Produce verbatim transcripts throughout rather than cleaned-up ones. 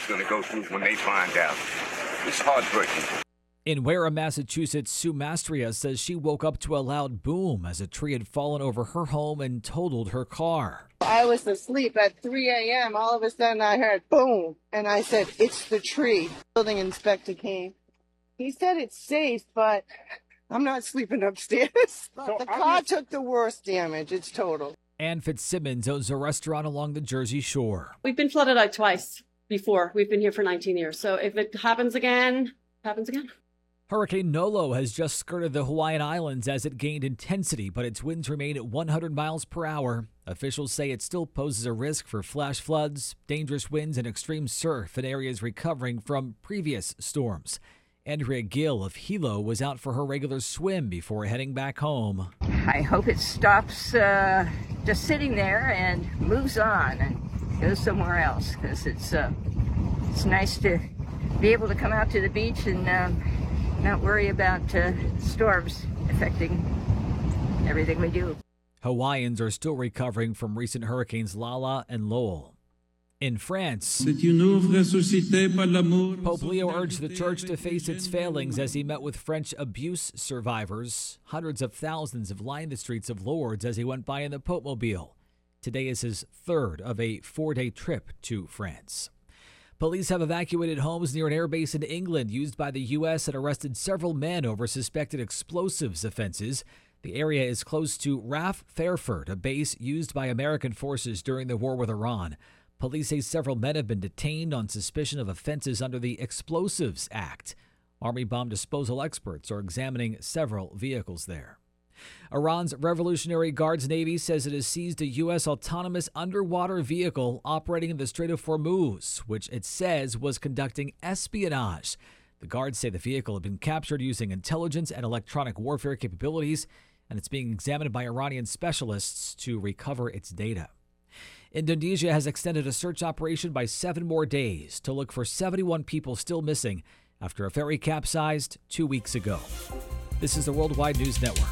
is going to go through when they find out. It's heartbreaking. In Wareham, Massachusetts, Sue Mastria says she woke up to a loud boom as a tree had fallen over her home and totaled her car. I was asleep at three a.m. All of a sudden I heard boom, and I said, it's the tree. Building inspector came. He said it's safe, but I'm not sleeping upstairs. But the car took the worst damage. It's total. Ann Fitzsimmons owns a restaurant along the Jersey Shore. We've been flooded out twice before. We've been here for nineteen years. So if it happens again, happens again. Hurricane Nolo has just skirted the Hawaiian Islands as it gained intensity, but its winds remain at one hundred miles per hour. Officials say it still poses a risk for flash floods, dangerous winds, and extreme surf in areas recovering from previous storms. Andrea Gill of Hilo was out for her regular swim before heading back home. I hope it stops uh, just sitting there and moves on and goes somewhere else, because it's, uh, it's nice to be able to come out to the beach and um, not worry about uh, storms affecting everything we do. Hawaiians are still recovering from recent hurricanes Lala and Lowell. In France, Pope Leo urged the church to face its failings as he met with French abuse survivors. Hundreds of thousands have lined the streets of Lourdes as he went by in the Pope-mobile. Today is his third of a four-day trip to France. Police have evacuated homes near an airbase in England used by the U S and arrested several men over suspected explosives offenses. The area is close to R A F Fairford, a base used by American forces during the war with Iran. Police say several men have been detained on suspicion of offenses under the Explosives Act. Army bomb disposal experts are examining several vehicles there. Iran's Revolutionary Guards Navy says it has seized a U S autonomous underwater vehicle operating in the Strait of Hormuz, which it says was conducting espionage. The guards say the vehicle had been captured using intelligence and electronic warfare capabilities, and it's being examined by Iranian specialists to recover its data. Indonesia has extended a search operation by seven more days to look for seventy-one people still missing after a ferry capsized two weeks ago. This is the Worldwide News Network.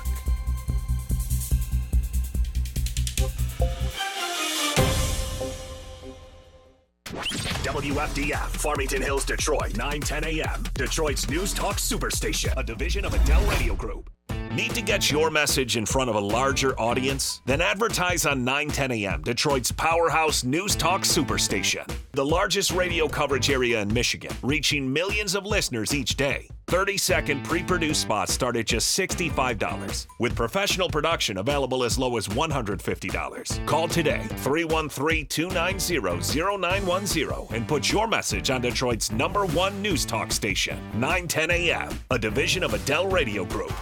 W F D F, Farmington Hills, Detroit, nine ten a.m. Detroit's News Talk Superstation, a division of Adele Radio Group. Need to get your message in front of a larger audience? Then advertise on nine ten a.m., Detroit's powerhouse News Talk Superstation. The largest radio coverage area in Michigan, reaching millions of listeners each day. thirty-second pre-produced spots start at just sixty-five dollars, with professional production available as low as one hundred fifty dollars. Call today, three one three, two nine zero, zero nine one zero, and put your message on Detroit's number one News Talk station, nine ten a.m., a division of Adele Radio Group.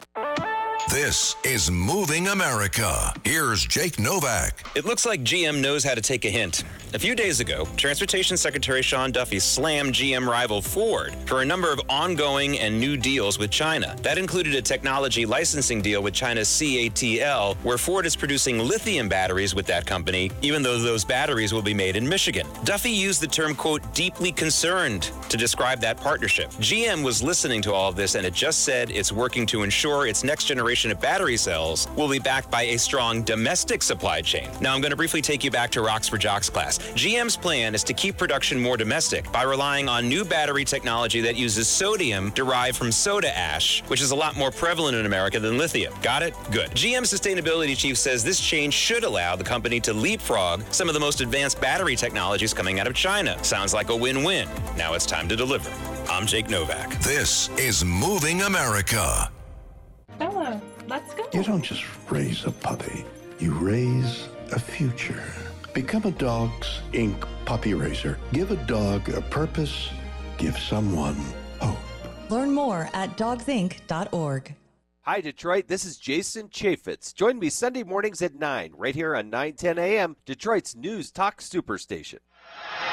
This is Moving America. Here's Jake Novak. It looks like G M knows how to take a hint. A few days ago, Transportation Secretary Sean Duffy slammed G M rival Ford for a number of ongoing and new deals with China. That included a technology licensing deal with China's C A T L, where Ford is producing lithium batteries with that company, even though those batteries will be made in Michigan. Duffy used the term, quote, deeply concerned to describe that partnership. G M was listening to all of this, and it just said it's working to ensure its next generation of battery cells will be backed by a strong domestic supply chain. Now, I'm going to briefly take you back to Rocks for Jocks class. G M's plan is to keep production more domestic by relying on new battery technology that uses sodium derived from soda ash, which is a lot more prevalent in America than lithium. Got it? Good. G M sustainability chief says this change should allow the company to leapfrog some of the most advanced battery technologies coming out of China. Sounds like a win-win. Now it's time to deliver. I'm Jake Novak. This is Moving America. Bella, let's go. You don't just raise a puppy. You raise a future. Become a Dogs Incorporated puppy raiser. Give a dog a purpose. Give someone hope. Learn more at dogs inc dot org. Hi, Detroit. This is Jason Chaffetz. Join me Sunday mornings at nine, right here on nine ten a.m., Detroit's News Talk Superstation.